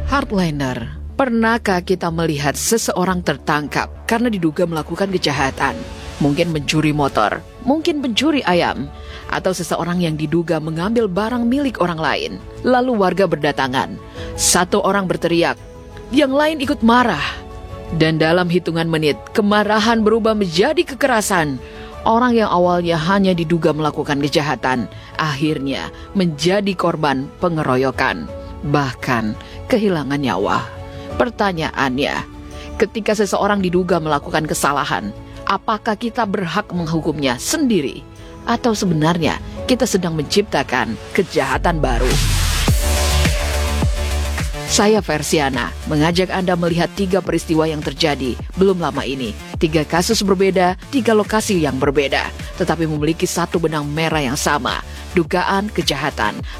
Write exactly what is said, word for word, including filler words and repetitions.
Hardliner, pernahkah kita melihat seseorang tertangkap karena diduga melakukan kejahatan? Mungkin mencuri motor, mungkin pencuri ayam, atau seseorang yang diduga mengambil barang milik orang lain. Lalu warga berdatangan, satu orang berteriak, yang lain ikut marah. Dan dalam hitungan menit, kemarahan berubah menjadi kekerasan. Orang yang awalnya hanya diduga melakukan kejahatan, akhirnya menjadi korban pengeroyokan, bahkan kehilangan nyawa. Pertanyaannya, ketika seseorang diduga melakukan kesalahan, apakah kita berhak menghukumnya sendiri? Atau sebenarnya kita sedang menciptakan kejahatan baru? Saya Versiana, mengajak Anda melihat tiga peristiwa yang terjadi belum lama ini. Tiga kasus berbeda, tiga lokasi yang berbeda, tetapi memiliki satu benang merah yang sama. Dugaan kejahatan